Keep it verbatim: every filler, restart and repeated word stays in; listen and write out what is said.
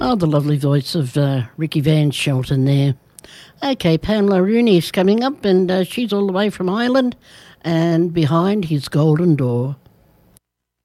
Oh, the lovely voice of uh, Ricky Van Shelton there. Okay, Pamela Rooney's coming up, and uh, she's all the way from Ireland, and Behind His Golden Door.